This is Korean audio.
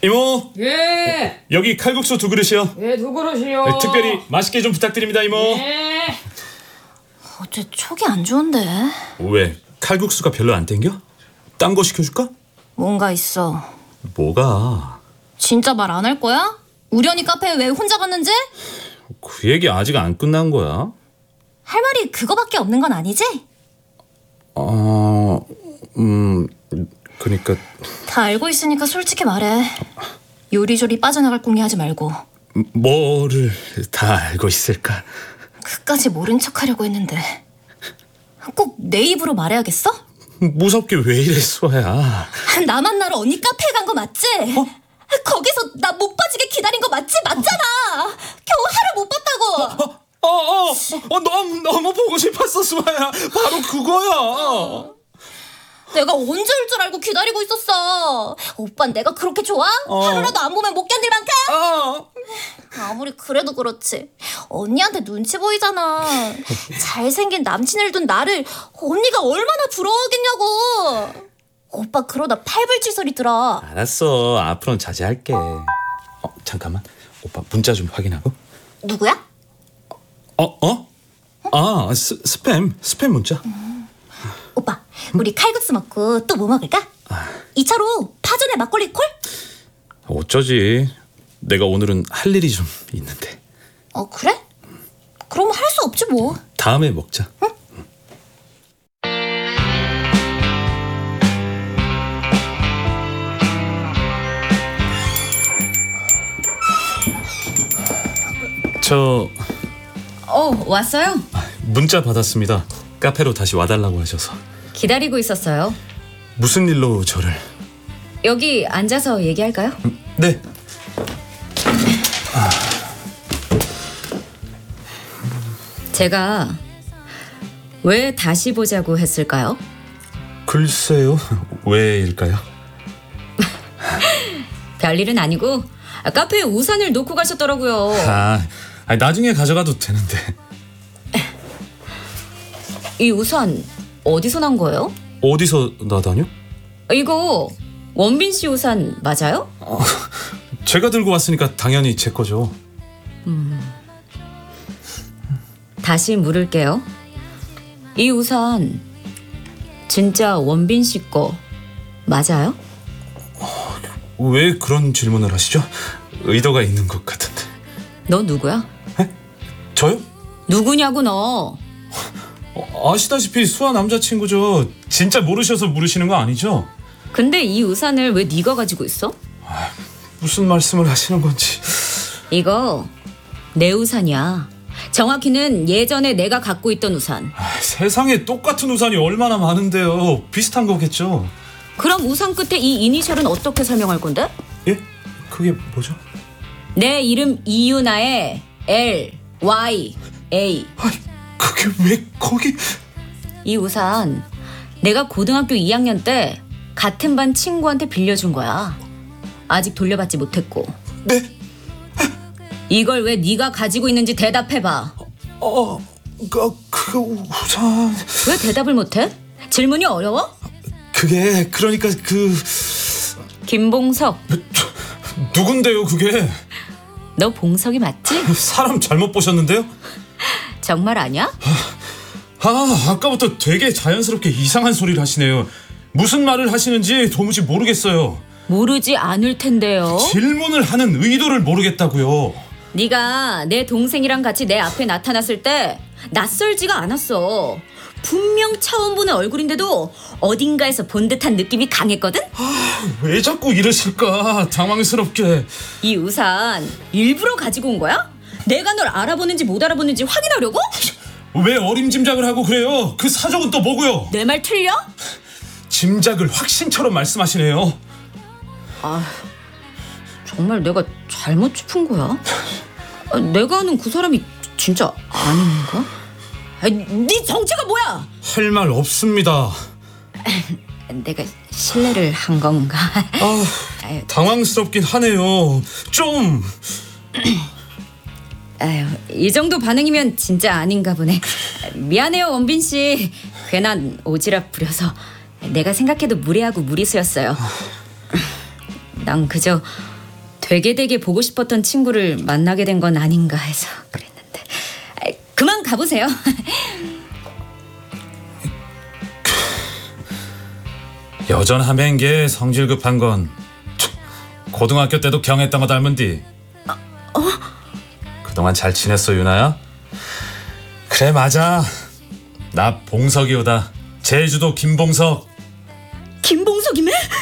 이모. 예. 여기 칼국수 2그릇이요. 예, 2그릇이요. 특별히 맛있게 좀 부탁드립니다, 이모. 예. 어째 촉이 안 좋은데? 왜? 칼국수가 별로 안 땡겨? 딴 거 시켜줄까? 뭔가 있어. 뭐가? 진짜 말 안 할 거야? 우연히 카페에 왜 혼자 갔는지? 그 얘기 아직 안 끝난 거야. 할 말이 그거밖에 없는 건 아니지? 그러니까 다 알고 있으니까 솔직히 말해. 요리조리 빠져나갈 궁리 하지 말고. 뭐를 다 알고 있을까? 끝까지 모른 척하려고 했는데 꼭 내 입으로 말해야겠어? 무섭게 왜 이래, 수아야. 나 만나러 언니 카페에 간 거 맞지? 거기서 나 못 빠지게 기다린 거 맞지? 맞잖아. 겨우 하루 못 봤다고. 너무 보고 싶었어, 수아야. 바로 그거야. 내가 언제 올 줄 알고 기다리고 있었어. 오빤 내가 그렇게 좋아? 하루라도 안 보면 못 견딜 만큼? 아무리 그래도 그렇지 언니한테 눈치 보이잖아. 잘생긴 남친을 둔 나를 언니가 얼마나 부러워하겠냐고. 오빠 그러다 팔불출 소리 들어. 알았어, 앞으로는 자제할게. 잠깐만, 오빠 문자 좀 확인하고. 누구야? 스팸 문자. 오빠 우리 칼국수 먹고 또 뭐 먹을까? 2차로 파전에 막걸리 콜? 어쩌지, 내가 오늘은 할 일이 좀 있는데. 그래? 그럼 할 수 없지 뭐. 다음에 먹자. 응? 왔어요? 문자 받았습니다. 카페로 다시 와달라고 하셔서. 기다리고 있었어요. 무슨 일로 저를? 여기 앉아서 얘기할까요? 네. 제가 왜 다시 보자고 했을까요? 글쎄요, 왜일까요? 별일은 아니고 카페에 우산을 놓고 가셨더라고요. 나중에 가져가도 되는데. 이 우산 어디서 난 거예요? 어디서 나다뇨? 이거 원빈 씨 우산 맞아요? 제가 들고 왔으니까 당연히 제 거죠. 다시 물을게요. 이 우산 진짜 원빈 씨 거 맞아요? 왜 그런 질문을 하시죠? 의도가 있는 것 같은데. 너 누구야? 저요? 누구냐고 너. 아시다시피 수아 남자친구죠. 진짜 모르셔서 물으시는 거 아니죠? 근데 이 우산을 왜 네가 가지고 있어? 무슨 말씀을 하시는 건지. 이거 내 우산이야. 정확히는 예전에 내가 갖고 있던 우산. 세상에 똑같은 우산이 얼마나 많은데요. 비슷한 거겠죠. 그럼 우산 끝에 이 이니셜은 어떻게 설명할 건데? 예? 그게 뭐죠? 내 이름 이유나의 L, Y, A. 그게 왜 거기? 이 우산 내가 고등학교 2학년 때 같은 반 친구한테 빌려준 거야. 아직 돌려받지 못했고. 네? 이걸 왜 네가 가지고 있는지 대답해봐. 그 우산... 왜 대답을 못해? 질문이 어려워? 그게 그러니까 김봉석. 누군데요 그게? 너 봉석이 맞지? 사람 잘못 보셨는데요? 정말 아냐? 아까부터 되게 자연스럽게 이상한 소리를 하시네요. 무슨 말을 하시는지 도무지 모르겠어요. 모르지 않을 텐데요. 질문을 하는 의도를 모르겠다고요. 네가 내 동생이랑 같이 내 앞에 나타났을 때 낯설지가 않았어. 분명 처음 보는 얼굴인데도 어딘가에서 본 듯한 느낌이 강했거든? 왜 자꾸 이러실까 당황스럽게. 이 우산 일부러 가지고 온 거야? 내가 널 알아보는지 못 알아보는지 확인하려고? 왜 어림짐작을 하고 그래요? 그 사정은 또 뭐고요? 내 말 틀려? 짐작을 확신처럼 말씀하시네요. 정말 내가 잘못 짚은 거야? 내가 아는 그 사람이 진짜 아닌가? 네 정체가 뭐야? 할 말 없습니다. 내가 실례를 한 건가? 당황스럽긴 하네요. 좀. 이 정도 반응이면 진짜 아닌가 보네. 미안해요 원빈 씨. 괜한 오지랖 부려서 내가 생각해도 무례하고 무리수였어요. 난 그저 되게 보고 싶었던 친구를 만나게 된 건 아닌가 해서 그랬는데. 그만 가보세요. 여전하면 게 성질 급한 건 고등학교 때도 경했던 거 닮은디. 그동안 잘 지냈어 유나야? 그래 맞아. 나 봉석이오다. 제주도 김봉석. 김봉석이매?